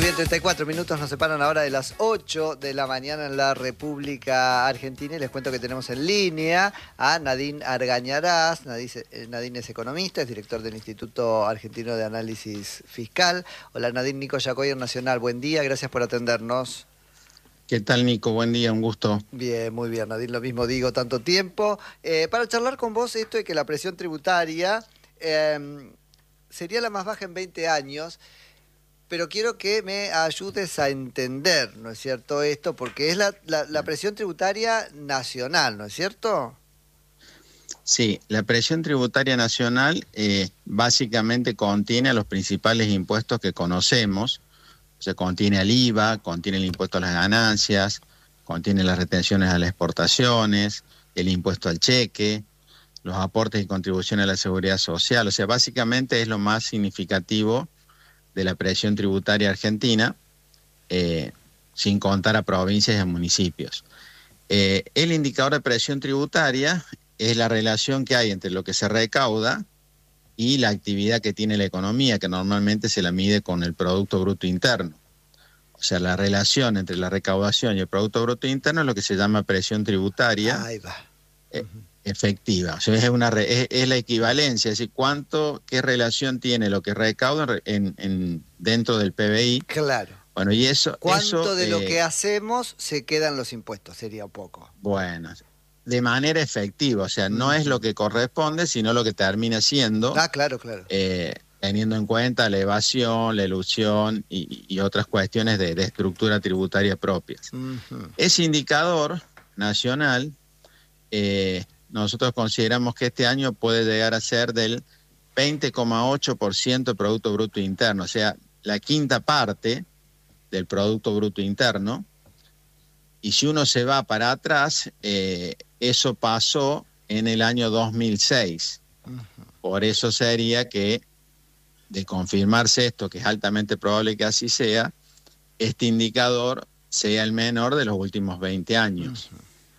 Bien, 34 minutos nos separan ahora de las 8 de la mañana en la República Argentina y les cuento que tenemos en línea a Nadine Argañarás. Nadine es economista, es director del Instituto Argentino de Análisis Fiscal. Hola Nadine, Nico Yacoyer Nacional, buen día, gracias por atendernos. ¿Qué tal, Nico? Buen día, un gusto. Bien, muy bien, Nadine, lo mismo digo, tanto tiempo. Para charlar con vos esto de que la presión tributaria sería la más baja en 20 años, pero quiero que me ayudes a entender, ¿no es cierto, esto? Porque es la presión tributaria nacional, ¿no es cierto? Sí, la presión tributaria nacional básicamente contiene a los principales impuestos que conocemos. O sea, contiene al IVA, contiene el impuesto a las ganancias, contiene las retenciones a las exportaciones, el impuesto al cheque, los aportes y contribuciones a la seguridad social. O sea, básicamente es lo más significativo de la presión tributaria argentina, sin contar a provincias y a municipios. El indicador de presión tributaria es la relación que hay entre lo que se recauda y la actividad que tiene la economía, que normalmente se la mide con el Producto Bruto Interno. O sea, la relación entre la recaudación y el Producto Bruto Interno es lo que se llama presión tributaria. Ahí va. Efectiva. O sea, es la equivalencia, es decir, qué relación tiene lo que recauda dentro del PBI. Claro. Bueno, y eso... ¿Cuánto de lo que hacemos se quedan los impuestos? Sería un poco. Bueno, de manera efectiva, o sea, no es lo que corresponde, sino lo que termina siendo. Ah, claro, claro. Teniendo en cuenta la evasión, la elusión y otras cuestiones de estructura tributaria propias. Ese indicador nacional, nosotros consideramos que este año puede llegar a ser del 20,8% del Producto Bruto Interno, o sea, la quinta parte del Producto Bruto Interno. Y si uno se va para atrás, eso pasó en el año 2006. Por eso sería que, de confirmarse esto, que es altamente probable que así sea, este indicador sea el menor de los últimos 20 años.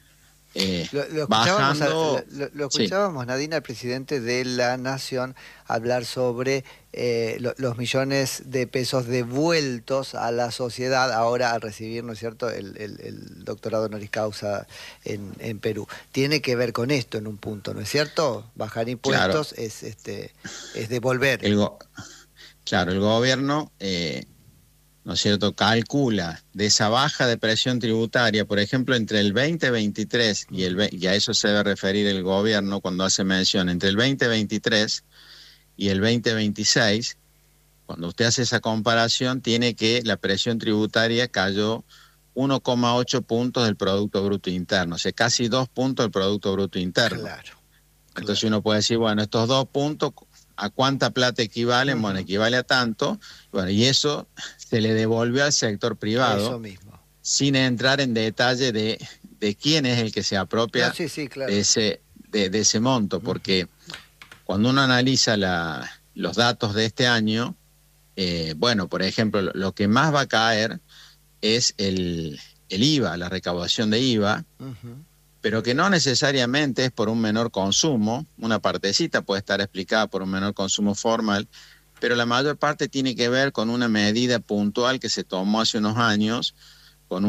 Lo escuchábamos, sí. Nadine, al presidente de la Nación, hablar sobre los millones de pesos devueltos a la sociedad ahora al recibir, ¿no es cierto?, el doctorado honoris causa en Perú. Tiene que ver con esto en un punto, ¿no es cierto? Bajar impuestos, claro, es devolver. Claro, el gobierno... ¿no es cierto?, calcula de esa baja de presión tributaria, por ejemplo, entre el 2023 y a eso se debe referir el gobierno cuando hace mención, entre el 2023 y el 2026, cuando usted hace esa comparación, tiene que la presión tributaria cayó 1,8 puntos del Producto Bruto Interno, o sea, casi 2 puntos del Producto Bruto Interno. Claro. Entonces uno puede decir, bueno, estos 2 puntos, ¿a cuánta plata equivalen? Bueno, equivale a tanto. Bueno, y eso se le devolvió al sector privado. Eso mismo. Sin entrar en detalle de quién es el que se apropia claro, de ese monto. Porque cuando uno analiza los datos de este año, bueno, por ejemplo, lo que más va a caer es el IVA, la recaudación de IVA. Pero que no necesariamente es por un menor consumo, una partecita puede estar explicada por un menor consumo formal, pero la mayor parte tiene que ver con una medida puntual que se tomó hace unos años, con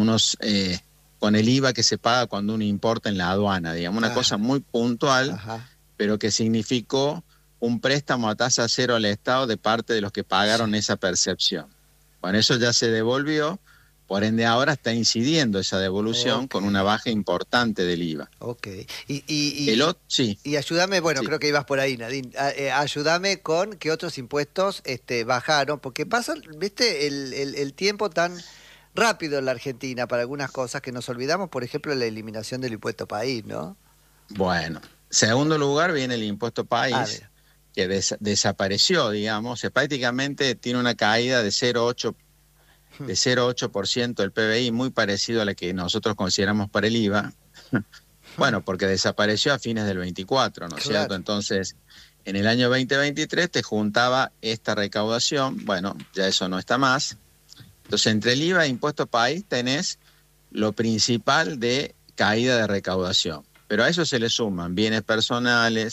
el IVA que se paga cuando uno importa en la aduana, digamos, una cosa muy puntual, pero que significó un préstamo a tasa cero al Estado de parte de los que pagaron esa percepción. Bueno, eso ya se devolvió. Por ende, ahora está incidiendo esa devolución con una baja importante del IVA. Ok. Y ayúdame, bueno, creo que ibas por ahí, Nadine. Ayúdame con qué otros impuestos bajaron, porque pasa, viste, el tiempo tan rápido en la Argentina para algunas cosas que nos olvidamos, por ejemplo, la eliminación del impuesto país, ¿no? Bueno, segundo lugar viene el impuesto país, que desapareció, digamos, o sea, prácticamente tiene una caída de 0,8% del PBI, muy parecido a la que nosotros consideramos para el IVA. Bueno, porque desapareció a fines del 24, ¿no es cierto? Entonces, en el año 2023 te juntaba esta recaudación, bueno, ya eso no está más. Entonces, entre el IVA e impuesto país tenés lo principal de caída de recaudación. Pero a eso se le suman bienes personales,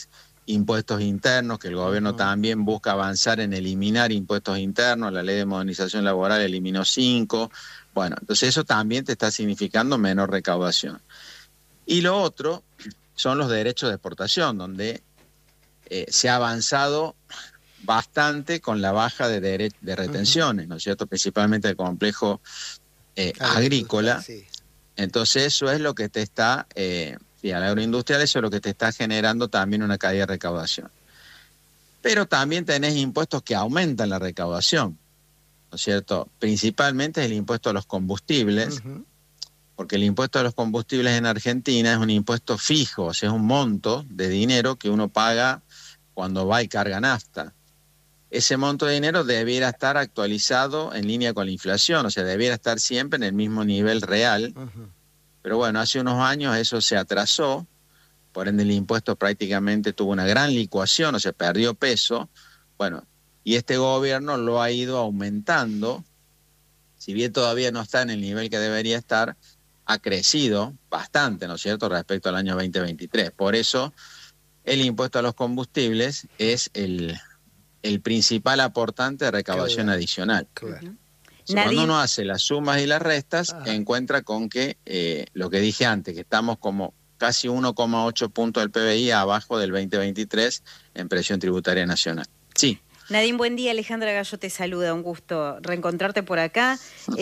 impuestos internos, que el gobierno también busca avanzar en eliminar impuestos internos. La ley de modernización laboral eliminó 5. Bueno, entonces eso también te está significando menor recaudación. Y lo otro son los derechos de exportación, donde se ha avanzado bastante con la baja de retenciones, ¿no es cierto? Principalmente el complejo agrícola. Sí. Entonces eso es lo que te está, y al agroindustrial eso es lo que te está generando también una caída de recaudación. Pero también tenés impuestos que aumentan la recaudación, ¿no es cierto? Principalmente el impuesto a los combustibles, porque el impuesto a los combustibles en Argentina es un impuesto fijo, o sea, es un monto de dinero que uno paga cuando va y carga nafta. Ese monto de dinero debiera estar actualizado en línea con la inflación, o sea, debiera estar siempre en el mismo nivel real. Pero bueno, hace unos años eso se atrasó, por ende el impuesto prácticamente tuvo una gran licuación, o sea, perdió peso. Bueno, y este gobierno lo ha ido aumentando, si bien todavía no está en el nivel que debería estar, ha crecido bastante, ¿no es cierto?, respecto al año 2023. Por eso el impuesto a los combustibles es el principal aportante de recaudación adicional. Claro. Cuando uno hace las sumas y las restas, encuentra con que lo que dije antes, que estamos como casi 1,8 puntos del PBI abajo del 2023 en presión tributaria nacional. Sí. Nadine, buen día. Alejandra Gallo te saluda. Un gusto reencontrarte por acá.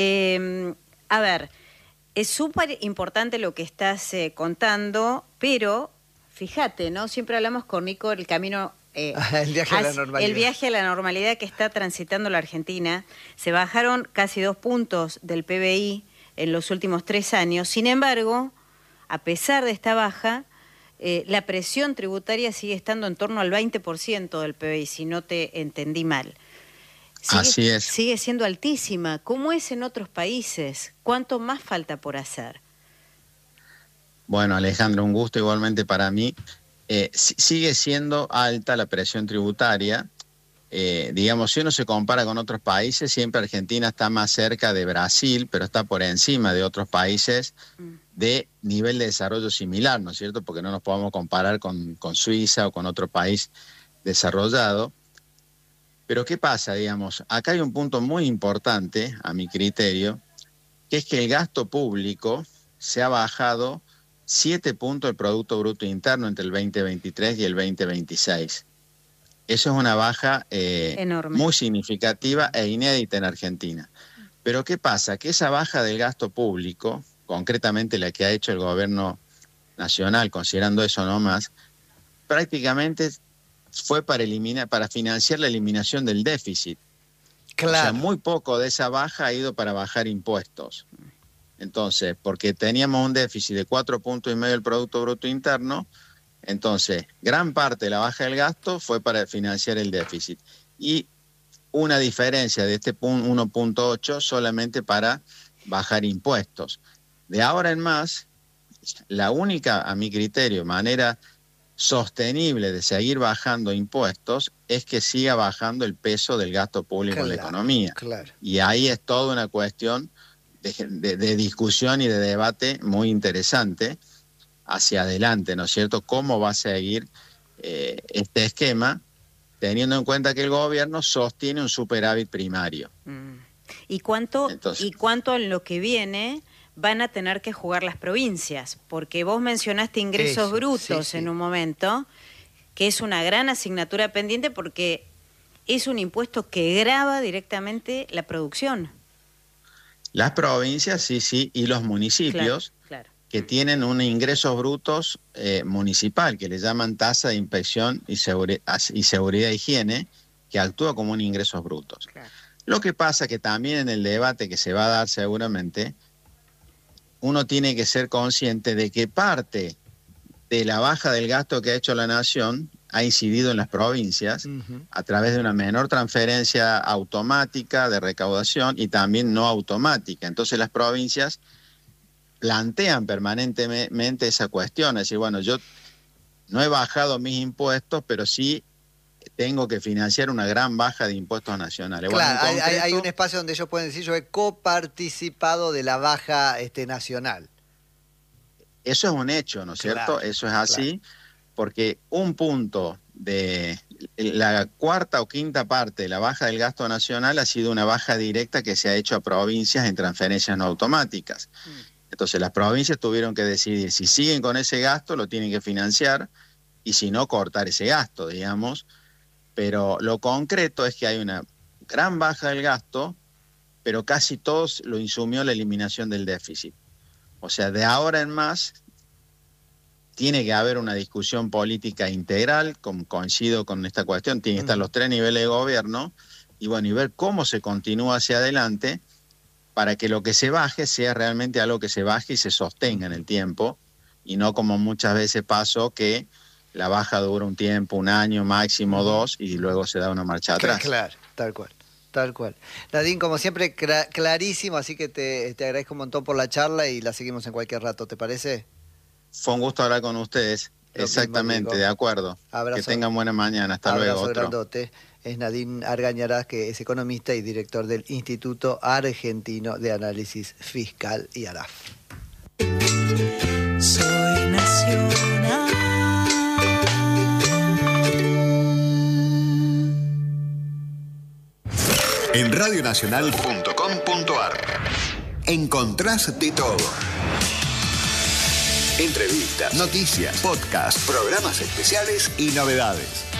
A ver, es súper importante lo que estás contando, pero fíjate, ¿no? Siempre hablamos con Nico del camino... el viaje a la normalidad. El viaje a la normalidad que está transitando la Argentina. Se bajaron casi 2 puntos del PBI en los últimos 3 años. Sin embargo, a pesar de esta baja, la presión tributaria sigue estando en torno al 20% del PBI, si no te entendí mal. Así es. Sigue siendo altísima. ¿Cómo es en otros países? ¿Cuánto más falta por hacer? Bueno, Alejandro, un gusto igualmente para mí. Sigue siendo alta la presión tributaria. Digamos, si uno se compara con otros países, siempre Argentina está más cerca de Brasil, pero está por encima de otros países de nivel de desarrollo similar, ¿no es cierto? Porque no nos podemos comparar con Suiza o con otro país desarrollado. Pero ¿qué pasa? Digamos, acá hay un punto muy importante, a mi criterio, que es que el gasto público se ha bajado 7 puntos del Producto Bruto Interno entre el 2023 y el 2026. Eso es una baja muy significativa e inédita en Argentina. Pero ¿qué pasa? Que esa baja del gasto público, concretamente la que ha hecho el gobierno nacional, considerando eso nomás, prácticamente fue para financiar la eliminación del déficit. Claro. O sea, muy poco de esa baja ha ido para bajar impuestos. Entonces, porque teníamos un déficit de 4,5 puntos del Producto Bruto Interno, entonces gran parte de la baja del gasto fue para financiar el déficit. Y una diferencia de este 1,8 solamente para bajar impuestos. De ahora en más, la única, a mi criterio, manera sostenible de seguir bajando impuestos es que siga bajando el peso del gasto público en la economía. Claro. Y ahí es toda una cuestión de discusión y de debate muy interesante hacia adelante, ¿no es cierto? ¿Cómo va a seguir este esquema, teniendo en cuenta que el gobierno sostiene un superávit primario? ¿Y cuánto en lo que viene van a tener que jugar las provincias? Porque vos mencionaste ingresos brutos en un momento, que es una gran asignatura pendiente porque es un impuesto que grava directamente la producción. Las provincias, sí, y los municipios, claro. Que tienen un ingresos brutos municipal, que le llaman tasa de inspección y seguridad e higiene, que actúa como un ingresos brutos. Claro. Lo que pasa que también en el debate que se va a dar seguramente, uno tiene que ser consciente de que parte de la baja del gasto que ha hecho la nación ha incidido en las provincias a través de una menor transferencia automática de recaudación y también no automática. Entonces las provincias plantean permanentemente esa cuestión, es decir, bueno, yo no he bajado mis impuestos, pero sí tengo que financiar una gran baja de impuestos nacionales. Claro, bueno, hay un espacio donde ellos pueden decir, yo he coparticipado de la baja nacional. Eso es un hecho, ¿no es cierto? Eso es así, porque un punto la cuarta o quinta parte de la baja del gasto nacional ha sido una baja directa que se ha hecho a provincias en transferencias no automáticas. Entonces las provincias tuvieron que decidir si siguen con ese gasto, lo tienen que financiar, y si no, cortar ese gasto, digamos. Pero lo concreto es que hay una gran baja del gasto, pero casi todos lo insumió la eliminación del déficit. O sea, de ahora en más tiene que haber una discusión política integral, coincido con esta cuestión, tienen que estar los tres niveles de gobierno, y bueno, y ver cómo se continúa hacia adelante para que lo que se baje sea realmente algo que se baje y se sostenga en el tiempo, y no como muchas veces pasó que la baja dura un tiempo, un año, máximo 2, y luego se da una marcha atrás. Claro, tal cual. Tal cual. Nadine, como siempre, clarísimo, así que te agradezco un montón por la charla y la seguimos en cualquier rato, ¿te parece? Fue un gusto hablar con ustedes. Exactamente, de acuerdo. Abrazo. Que tengan buena mañana. Hasta luego. Abrazo grandote. Es Nadine Argañarás, que es economista y director del Instituto Argentino de Análisis Fiscal, IARAF. Soy nacional. En radionacional.com.ar encontrás de todo. Entrevistas, noticias, podcasts, programas especiales y novedades.